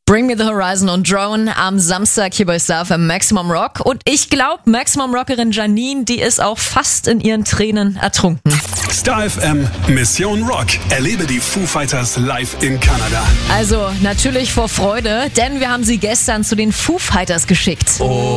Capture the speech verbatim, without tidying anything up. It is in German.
Bring Me the Horizon und Drone am Samstag hier bei Star F M Maximum Rock. Und ich glaube, Maximum Rockerin Janine, die ist auch fast in ihren Tränen ertrunken. Star F M Mission Rock. Erlebe die Foo Fighters live in Kanada. Also natürlich vor Freude, denn wir haben sie gestern zu den Foo Fighters geschickt. Oh.